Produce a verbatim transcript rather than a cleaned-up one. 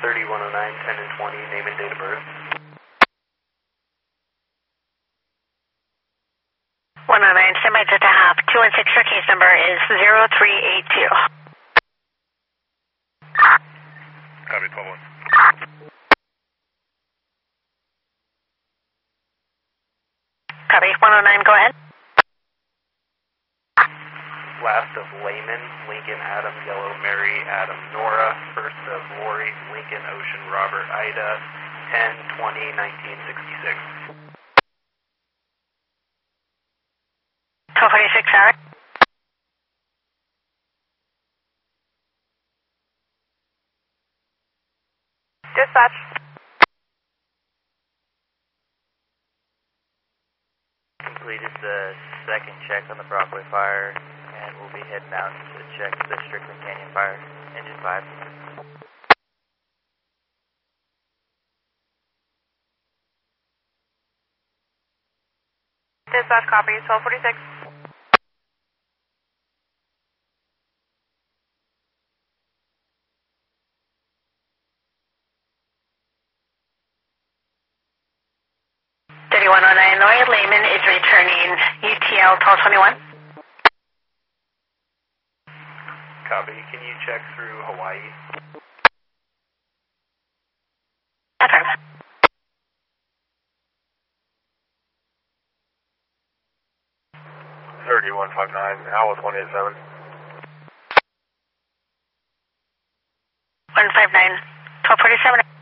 thirty-one oh nine, ten and twenty, name and date of birth. one oh nine, semi just a half. two one six, your case number is zero three eight two. Copy, twelve one. Copy, one oh nine, go ahead. Last of Layman, Lincoln, Adam, Yellow, Mary, Adam, Nora. First of Lori, Lincoln, Ocean, Robert, Ida, ten twenty nineteen sixty-six. twelve forty-six, hour. Dispatch. Completed the second check on the Brockway fire, and we'll be heading out to check the Strickland Canyon fire, engine five. Dispatch copy, twelve forty-six. thirty-one oh nine, Lloyd Lehman is returning U T L twelve twenty-one. Copy, can you check through Hawaii? Affirm. thirty-one fifty-nine, Owl one eighty-seven. one five nine, twelve forty-seven.